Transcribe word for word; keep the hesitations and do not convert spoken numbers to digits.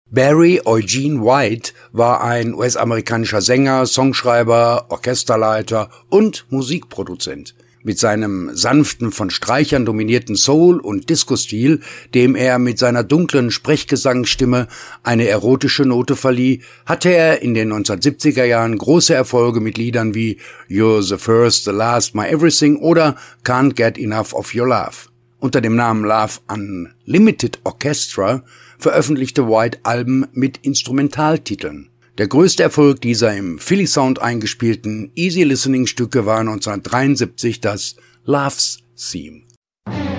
Barry Eugene White war ein U S-amerikanischer Sänger, Songschreiber, Orchesterleiter und Musikproduzent. Mit seinem sanften, von Streichern dominierten Soul- und Disco-Stil, dem er mit seiner dunklen Sprechgesangsstimme eine erotische Note verlieh, hatte er in den neunzehnhundertsiebziger Jahren große Erfolge mit Liedern wie You're the First, the Last, My Everything oder Can't Get Enough of Your Love. Unter dem Namen Love Unlimited Orchestra veröffentlichte White Alben mit Instrumentaltiteln. Der größte Erfolg dieser im Philly Sound eingespielten Easy Listening Stücke war neunzehnhundertdreiundsiebzig das Love's Theme.